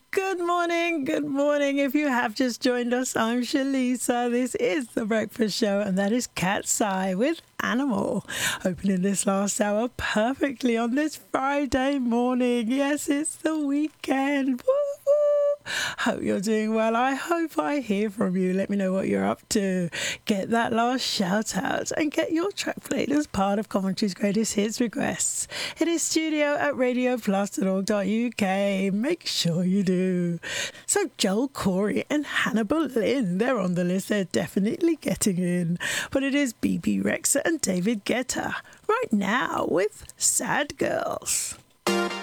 Good morning, good morning. If you have just joined us, I'm Shalisa. This is The Breakfast Show, and that is Cat's Eye with Animal. Opening this last hour perfectly on this Friday morning. Yes, it's the weekend. Woo, woo. Hope you're doing well. I hope I hear from you. Let me know what you're up to. Get that last shout out and get your track played as part of Coventry's Greatest Hits requests. It is studio@radioplus.org.uk. Make sure you do. So Joel Corey and Hannah Boleyn, they're on the list. They're definitely getting in. But it is BB Rexa and David Guetta right now with Sad Girls.